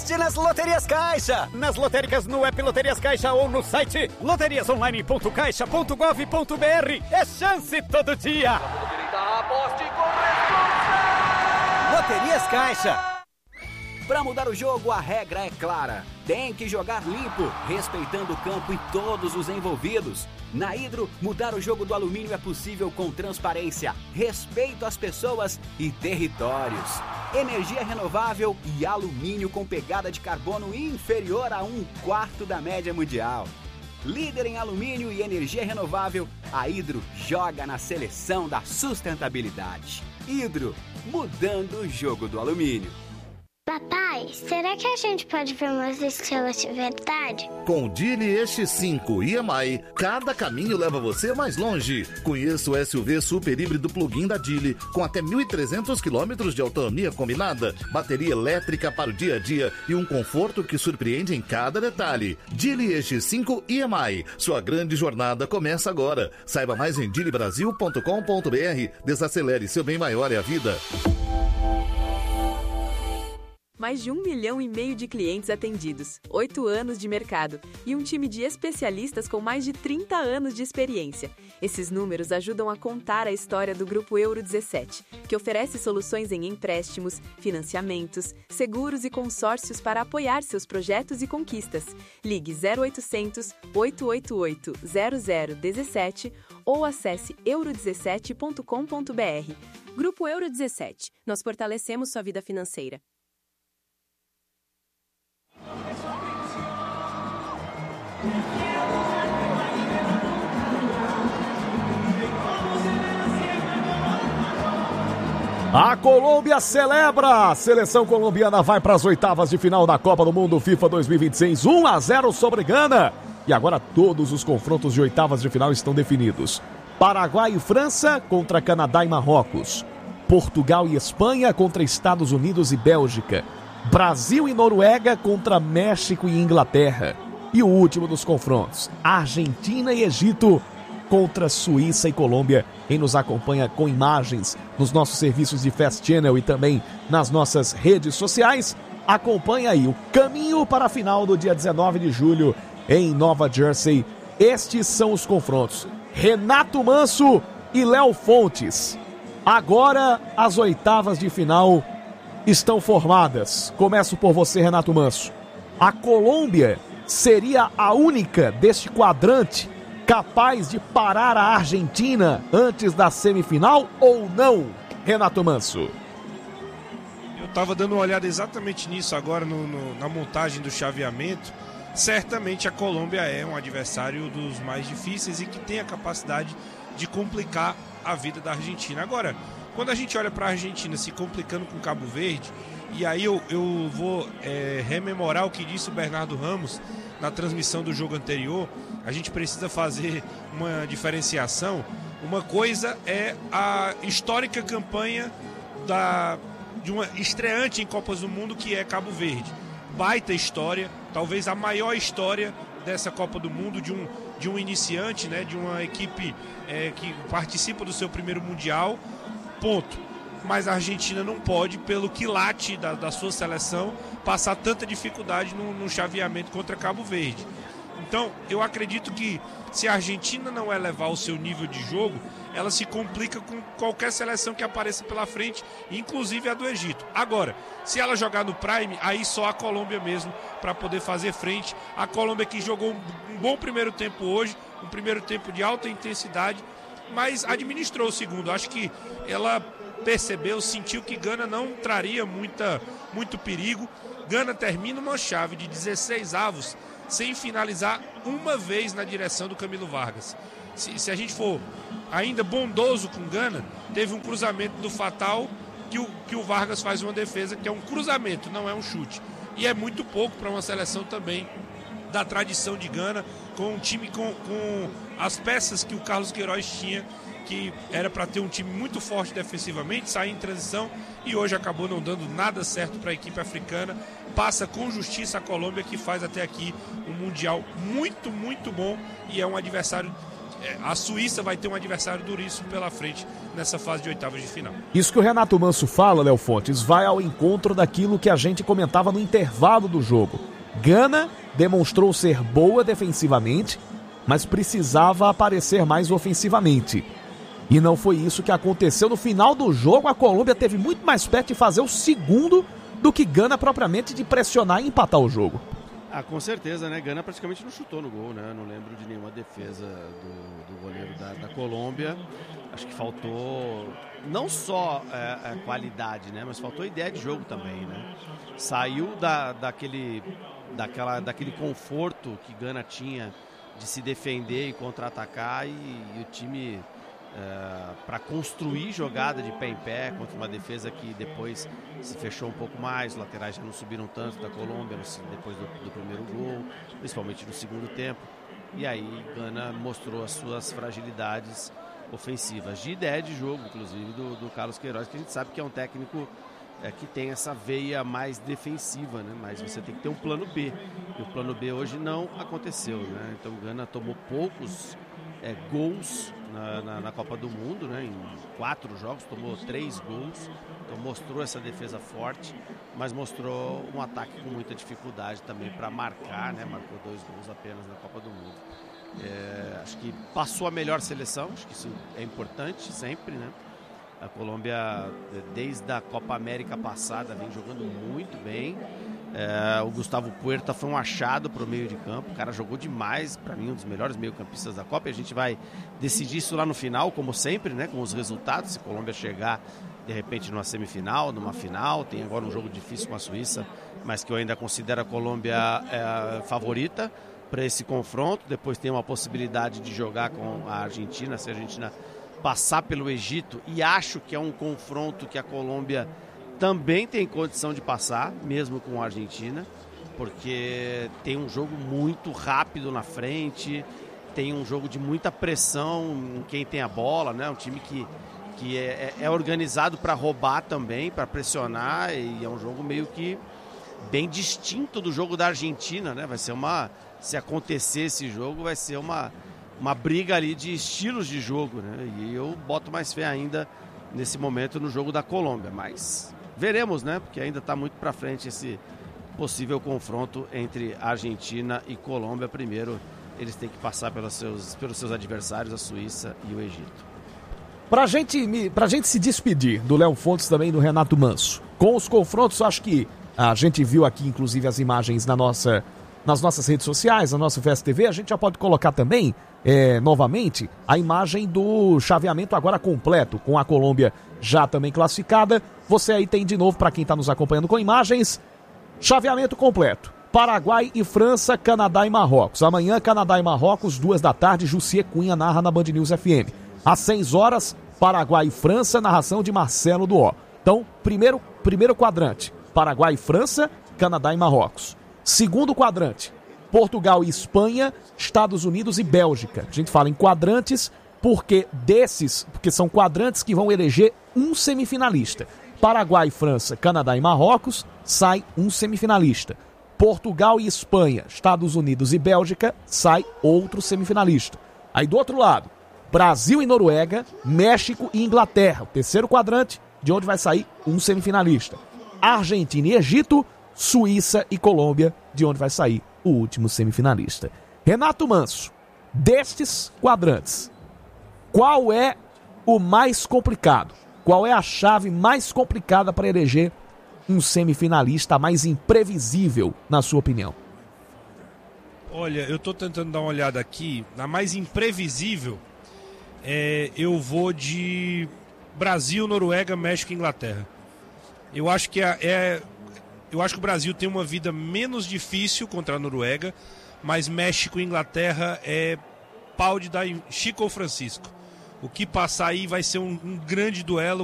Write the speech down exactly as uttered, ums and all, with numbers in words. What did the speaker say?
aposte nas Loterias Caixa. Nas lotéricas no app Loterias Caixa ou no site loterias online ponto caixa ponto gov ponto br. É chance todo dia. Aposte com responsa. Loterias Caixa. Para mudar o jogo, a regra é clara. Tem que jogar limpo, respeitando o campo e todos os envolvidos. Na Hidro, mudar o jogo do alumínio é possível com transparência, respeito às pessoas e territórios. Energia renovável e alumínio com pegada de carbono inferior a um quarto da média mundial. Líder em alumínio e energia renovável, a Hidro joga na seleção da sustentabilidade. Hidro, mudando o jogo do alumínio. Papai, será que a gente pode ver umas estrelas de verdade? Com o Geely E X cinco e M I, cada caminho leva você mais longe. Conheça o S U V super híbrido plug-in da Geely, com até mil e trezentos quilômetros de autonomia combinada, bateria elétrica para o dia a dia e um conforto que surpreende em cada detalhe. Geely E X cinco e M I, sua grande jornada começa agora. Saiba mais em geely brasil ponto com ponto br. Desacelere, seu bem maior é a vida. Mais de um milhão e meio de clientes atendidos, oito anos de mercado e um time de especialistas com mais de trinta anos de experiência. Esses números ajudam a contar a história do Grupo Euro dezessete, que oferece soluções em empréstimos, financiamentos, seguros e consórcios para apoiar seus projetos e conquistas. Ligue zero oitocentos, oito oito oito, zero zero um sete ou acesse euro dezessete ponto com ponto br. Grupo Euro dezessete. Nós fortalecemos sua vida financeira. A Colômbia celebra! A seleção colombiana vai para as oitavas de final da Copa do Mundo FIFA dois mil e vinte e seis, um a zero sobre Gana. E agora todos os confrontos de oitavas de final estão definidos. Paraguai e França contra Canadá e Marrocos. Portugal e Espanha contra Estados Unidos e Bélgica. Brasil e Noruega contra México e Inglaterra. E o último dos confrontos, Argentina e Egito contra Suíça e Colômbia. Quem nos acompanha com imagens nos nossos serviços de Fast Channel e também nas nossas redes sociais, acompanha aí o caminho para a final do dia dezenove de julho em Nova Jersey. Estes são os confrontos. Renato Manso e Léo Fontes. Agora as oitavas de final estão formadas. Começo por você, Renato Manso. A Colômbia seria a única deste quadrante capaz de parar a Argentina antes da semifinal ou não, Renato Manso? Eu estava dando uma olhada exatamente nisso agora no, no, na montagem do chaveamento. Certamente a Colômbia é um adversário dos mais difíceis e que tem a capacidade de complicar a vida da Argentina. Agora, quando a gente olha para a Argentina se complicando com Cabo Verde, e aí eu, eu vou é, rememorar o que disse o Bernardo Ramos na transmissão do jogo anterior, a gente precisa fazer uma diferenciação. Uma coisa é a histórica campanha da, de uma estreante em Copas do Mundo, que é Cabo Verde. Baita história, talvez a maior história dessa Copa do Mundo, de um, de um iniciante, né, de uma equipe é, que participa do seu primeiro Mundial, ponto. Mas a Argentina não pode, pelo quilate da, da sua seleção, passar tanta dificuldade no, no chaveamento contra Cabo Verde. Então, eu acredito que se a Argentina não elevar o seu nível de jogo, ela se complica com qualquer seleção que apareça pela frente, inclusive a do Egito. Agora, se ela jogar no Prime, aí só a Colômbia mesmo para poder fazer frente. A Colômbia que jogou um, um bom primeiro tempo hoje, um primeiro tempo de alta intensidade, mas administrou o segundo. Acho que ela percebeu, sentiu que Gana não traria muita, muito perigo. Gana termina uma chave de dezesseis avos sem finalizar uma vez na direção do Camilo Vargas. Se, se a gente for ainda bondoso com Gana, teve um cruzamento do Fatal que o, que o Vargas faz uma defesa, que é um cruzamento, não é um chute. E é muito pouco para uma seleção também da tradição de Gana, com um time com, com as peças que o Carlos Queiroz tinha, que era para ter um time muito forte defensivamente, sair em transição, e hoje acabou não dando nada certo para a equipe africana. Passa com justiça a Colômbia, que faz até aqui um Mundial muito, muito bom, e é um adversário é, a Suíça vai ter um adversário duríssimo pela frente nessa fase de oitavas de final. Isso que o Renato Manso fala, Léo Fontes, vai ao encontro daquilo que a gente comentava no intervalo do jogo. Gana demonstrou ser boa defensivamente, mas precisava aparecer mais ofensivamente. E não foi isso que aconteceu. No final do jogo, a Colômbia teve muito mais perto de fazer o segundo do que Gana propriamente de pressionar e empatar o jogo. Ah, com certeza, né? Gana praticamente não chutou no gol, né? Não lembro de nenhuma defesa do, do goleiro da, da Colômbia. Acho que faltou não só é, a qualidade, né? Mas faltou ideia de jogo também, né? Saiu da, daquele, daquela, daquele conforto que Gana tinha de se defender e contra-atacar, e, e o time... Uh, para construir jogada de pé em pé contra uma defesa que depois se fechou um pouco mais, os laterais já não subiram tanto da Colômbia depois do, do primeiro gol, principalmente no segundo tempo, e aí Gana mostrou as suas fragilidades ofensivas, de ideia de jogo, inclusive do, do Carlos Queiroz, que a gente sabe que é um técnico é, que tem essa veia mais defensiva, né? Mas você tem que ter um plano B, e o plano B hoje não aconteceu, né? Então Gana tomou poucos é, gols Na, na, na Copa do Mundo, né? Em quatro jogos tomou três gols, então mostrou essa defesa forte, mas mostrou um ataque com muita dificuldade também para marcar, né? Marcou dois gols apenas na Copa do Mundo. É, acho que passou a melhor seleção, acho que isso é importante sempre, né? A Colômbia, desde a Copa América passada, vem jogando muito bem. É, o Gustavo Puerta foi um achado para o meio de campo, o cara jogou demais, para mim um dos melhores meio-campistas da Copa, e a gente vai decidir isso lá no final, como sempre, né, com os resultados, se a Colômbia chegar de repente numa semifinal, numa final, tem agora um jogo difícil com a Suíça, mas que eu ainda considero a Colômbia é, favorita para esse confronto. Depois tem uma possibilidade de jogar com a Argentina, se a Argentina passar pelo Egito, e acho que é um confronto que a Colômbia também tem condição de passar, mesmo com a Argentina, porque tem um jogo muito rápido na frente, tem um jogo de muita pressão em quem tem a bola, né? Um time que, que é, é organizado para roubar também, para pressionar, e é um jogo meio que bem distinto do jogo da Argentina, né? Vai ser uma, se acontecer esse jogo, vai ser uma, uma briga ali de estilos de jogo, né? E eu boto mais fé ainda nesse momento no jogo da Colômbia, mas veremos, né? Porque ainda está muito para frente esse possível confronto entre Argentina e Colômbia. Primeiro, eles têm que passar pelos seus, pelos seus adversários, a Suíça e o Egito. Pra gente, pra gente se despedir do Léo Fontes, também do Renato Manso, com os confrontos, acho que a gente viu aqui, inclusive, as imagens na nossa, nas nossas redes sociais, na nossa Festa T V, a gente já pode colocar também, é, novamente, a imagem do chaveamento agora completo, com a Colômbia já também classificada. Você aí tem de novo, para quem está nos acompanhando com imagens, chaveamento completo. Paraguai e França, Canadá e Marrocos. Amanhã, Canadá e Marrocos, duas da tarde, Jussier Cunha narra na Band News F M. Às seis horas, Paraguai e França, narração de Marcelo Duó. Então, primeiro, primeiro quadrante, Paraguai e França, Canadá e Marrocos. Segundo quadrante, Portugal e Espanha, Estados Unidos e Bélgica. A gente fala em quadrantes porque desses, porque são quadrantes que vão eleger um semifinalista. Paraguai, França, Canadá e Marrocos, sai um semifinalista. Portugal e Espanha, Estados Unidos e Bélgica, sai outro semifinalista. Aí do outro lado, Brasil e Noruega, México e Inglaterra, o terceiro quadrante, de onde vai sair um semifinalista. Argentina e Egito, Suíça e Colômbia, de onde vai sair o último semifinalista. Renato Manso, destes quadrantes, qual é o mais complicado? Qual é a chave mais complicada para eleger um semifinalista mais imprevisível, na sua opinião? Olha, eu estou tentando dar uma olhada aqui. Na mais imprevisível, é, eu vou de Brasil, Noruega, México e Inglaterra. Eu acho que é, é, eu acho que o Brasil tem uma vida menos difícil contra a Noruega, mas México e Inglaterra é pau de dar em Chico ou Francisco. O que passar aí vai ser um, um grande duelo